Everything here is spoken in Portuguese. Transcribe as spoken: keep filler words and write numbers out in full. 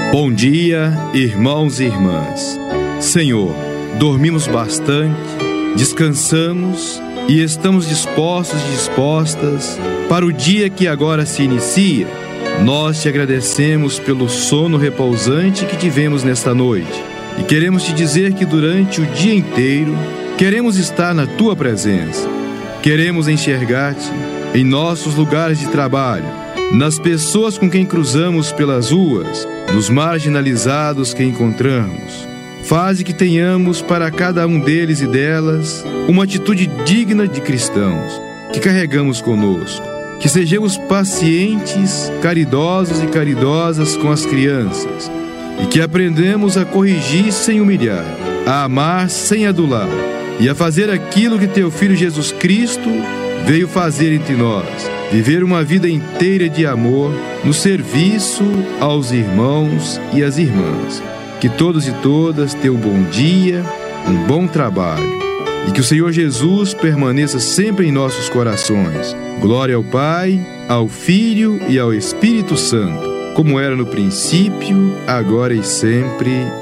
Bom dia, irmãos e irmãs. Senhor, dormimos bastante, descansamos e estamos dispostos e dispostas para o dia que agora se inicia. Nós te agradecemos pelo sono repousante que tivemos nesta noite e queremos te dizer que durante o dia inteiro queremos estar na tua presença. Queremos enxergar-te em nossos lugares de trabalho, nas pessoas com quem cruzamos pelas ruas, nos marginalizados que encontramos. Faze que tenhamos para cada um deles e delas uma atitude digna de cristãos que carregamos conosco. Que sejamos pacientes, caridosos e caridosas com as crianças e que aprendemos a corrigir sem humilhar, a amar sem adular e a fazer aquilo que teu Filho Jesus Cristo veio fazer entre nós: viver uma vida inteira de amor no serviço aos irmãos e às irmãs. Que todos e todas tenham um bom dia, um bom trabalho e que o Senhor Jesus permaneça sempre em nossos corações. Glória ao Pai, ao Filho e ao Espírito Santo, como era no princípio, agora e sempre.